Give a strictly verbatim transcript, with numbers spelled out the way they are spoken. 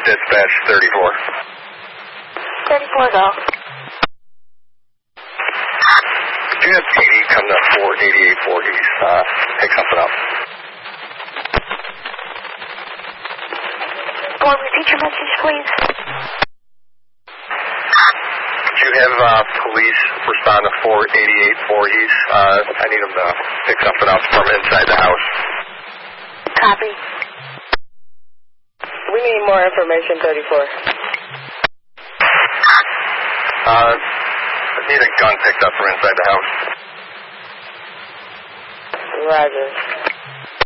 dispatch thirty-four. thirty-four, go. Could you have Katie come to four eighty-eight forty, uh, pick something up? Boy, repeat your message, please. Could you have uh, police respond to four eighty-eight forty? Uh, I need them to pick something up from inside the house. Copy. We need more information, thirty-four. Uh, I need a gun picked up from inside the house. Roger.